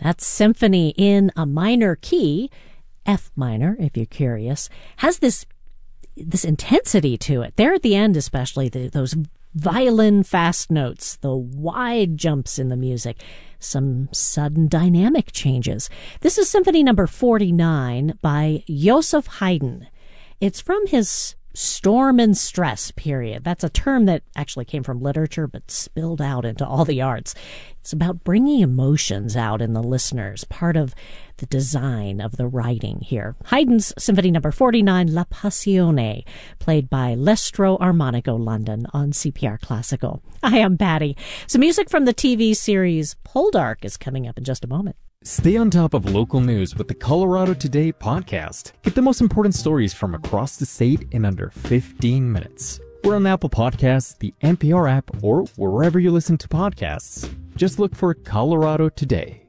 That symphony in a minor key, F minor, if you're curious, has this intensity to it. There at the end, especially, those violin fast notes, the wide jumps in the music, some sudden dynamic changes. This is Symphony number 49 by Joseph Haydn. It's from his storm and stress period. That's a term that actually came from literature but spilled out into all the arts. It's about bringing emotions out in the listeners, part of the design of the writing here. Haydn's Symphony number 49, La Passione, played by L'Estro Armonico London on CPR Classical. I am Patty. Some music from the TV series Poldark is coming up in just a moment. Stay on top of local news with the Colorado Today podcast. Get the most important stories from across the state in under 15 minutes. We're on Apple Podcasts, the NPR app, or wherever you listen to podcasts. Just look for Colorado Today.